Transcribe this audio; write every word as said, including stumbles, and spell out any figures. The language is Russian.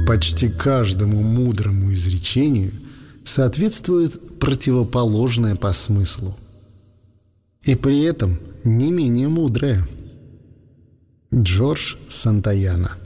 Почти каждому мудрому изречению соответствует противоположное по смыслу, и при этом не менее мудрое. Джордж Сантаяна.